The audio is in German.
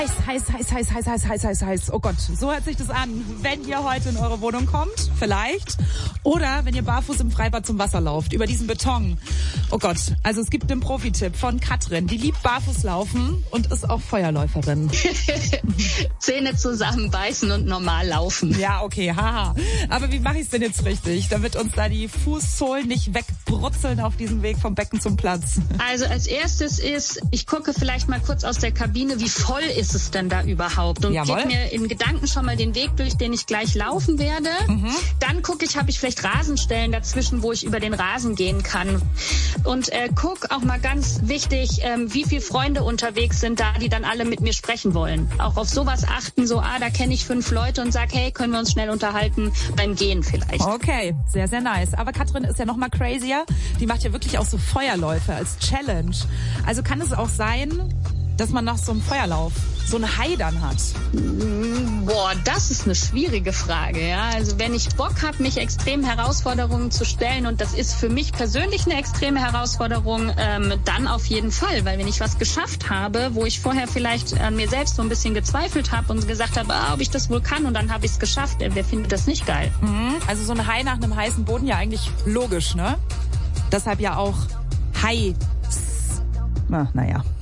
Heiß. Oh Gott, so hört sich das an, wenn ihr heute in eure Wohnung kommt, vielleicht. Oder wenn ihr barfuß im Freibad zum Wasser lauft, über diesen Beton. Oh Gott, also es gibt einen Profi-Tipp von Katrin, die liebt barfuß laufen und ist auch Feuerläuferin. Zähne zusammenbeißen und normal laufen. Ja, okay, haha. Aber wie mache ich es denn jetzt richtig, damit uns da die Fußsohlen nicht wegbrutzeln auf diesem Weg vom Becken zum Platz? Also als erstes ist, ich gucke vielleicht mal kurz aus der Kabine, wie voll ist es denn da überhaupt? Und gebe mir in Gedanken schon mal den Weg durch, den ich gleich laufen werde. Dann gucke ich, habe ich vielleicht Rasenstellen dazwischen, wo ich über den Rasen gehen kann. Und guck auch mal ganz wichtig, wie viele Freunde unterwegs sind da, die dann alle mit mir sprechen wollen. Auch auf sowas achten, so, da kenne ich 5 Leute und sag, hey, können wir uns schnell unterhalten beim Gehen vielleicht. Okay, sehr, sehr nice. Aber Katrin ist ja noch mal crazier. Die macht ja wirklich auch so Feuerläufe als Challenge. Also kann es auch sein, dass man nach so einem Feuerlauf so eine High dann hat? Boah, das ist eine schwierige Frage. Ja, also wenn ich Bock habe, mich extremen Herausforderungen zu stellen, und das ist für mich persönlich eine extreme Herausforderung, dann auf jeden Fall. Weil wenn ich was geschafft habe, wo ich vorher vielleicht an mir selbst so ein bisschen gezweifelt habe und gesagt habe, ob ich das wohl kann, und dann habe ich es geschafft, wer findet das nicht geil? Also so eine High nach einem heißen Boden, ja eigentlich logisch, ne? Deshalb ja auch High. Naja.